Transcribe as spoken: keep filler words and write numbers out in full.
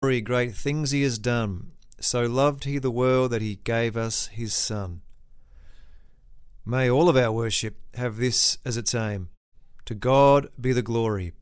glory, great things he has done. So loved he the world that he gave us his Son. May all of our worship have this as its aim. To God be the glory,